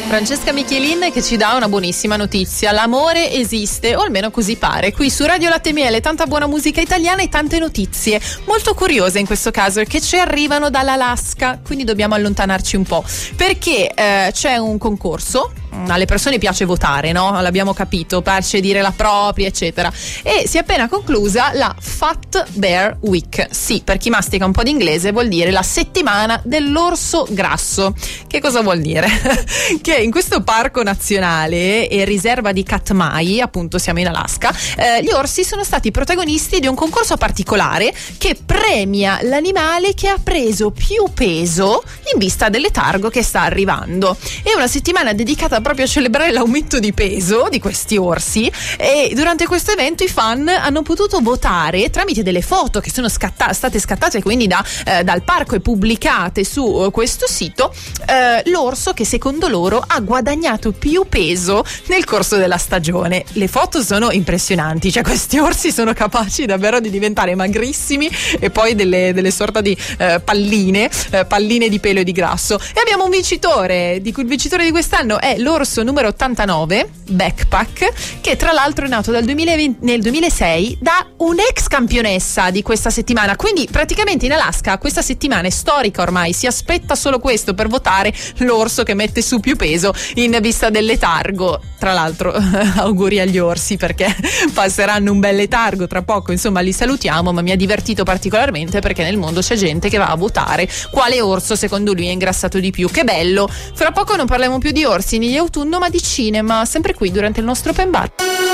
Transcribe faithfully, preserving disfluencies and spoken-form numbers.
Francesca Michelin che ci dà una buonissima notizia: l'amore esiste, o almeno così pare. Qui su Radio Latte e Miele tanta buona musica italiana e tante notizie molto curiose in questo caso, che ci arrivano dall'Alaska, quindi dobbiamo allontanarci un po', perché eh, c'è un concorso. Alle persone piace votare, no? L'abbiamo capito, piace dire la propria, eccetera. E si è appena conclusa la Fat Bear Week. Sì, per chi mastica un po' di inglese vuol dire la settimana dell'orso grasso. Che cosa vuol dire? Che in questo parco nazionale e riserva di Katmai, appunto siamo in Alaska, eh, gli orsi sono stati protagonisti di un concorso particolare che premia l'animale che ha preso più peso in vista del letargo che sta arrivando. È una settimana dedicata proprio a celebrare l'aumento di peso di questi orsi, e durante questo evento i fan hanno potuto votare tramite delle foto che sono scatta- state scattate quindi da, eh, dal parco e pubblicate su eh, questo sito, eh, l'orso che secondo loro ha guadagnato più peso nel corso della stagione. Le foto sono impressionanti, cioè questi orsi sono capaci davvero di diventare magrissimi e poi delle, delle sorta di eh, palline, eh, palline di pelo e di grasso. E abbiamo un vincitore, di cui il vincitore di quest'anno è l'orso L'orso numero ottantanove, Backpack, che tra l'altro è nato dal duemilaventi, nel duemilasei da un'ex campionessa di questa settimana. Quindi praticamente in Alaska questa settimana è storica ormai, si aspetta solo questo per votare l'orso che mette su più peso in vista del letargo. Tra l'altro auguri agli orsi, perché passeranno un bel letargo tra poco, insomma li salutiamo, ma mi ha divertito particolarmente perché nel mondo c'è gente che va a votare quale orso secondo lui è ingrassato di più. Che bello! Fra poco non parliamo più di orsi né di autunno, ma di cinema, sempre qui durante il nostro open bar.